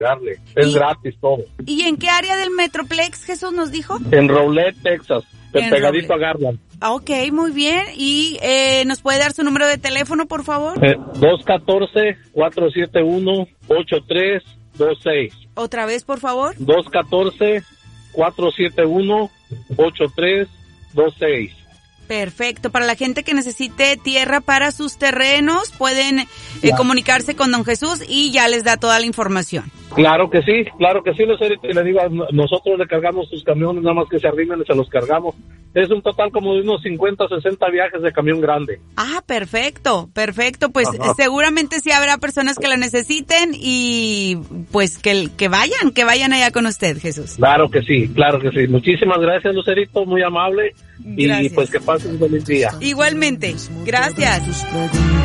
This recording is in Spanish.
darle. Es gratis todo. ¿Y en qué área del Metroplex, Jesús, nos dijo? En Rowlett, Texas, pegadito a Garland. Ok, muy bien. ¿Y nos puede dar su número de teléfono, por favor? 214-471-8326. Otra vez, por favor. 214-471-8326. Perfecto. Para la gente que necesite tierra para sus terrenos, pueden comunicarse con don Jesús y ya les da toda la información. Claro que sí, Lucerito. Y le digo, nosotros le cargamos sus camiones, nada más que se arrimen y se los cargamos. Es un total como de unos 50 o 60 viajes de camión grande. Ah, perfecto. Pues seguramente sí habrá personas que lo necesiten y pues que vayan allá con usted, Jesús. Claro que sí. Muchísimas gracias, Lucerito, muy amable. Gracias. Y pues que pasen un feliz día. Igualmente, gracias.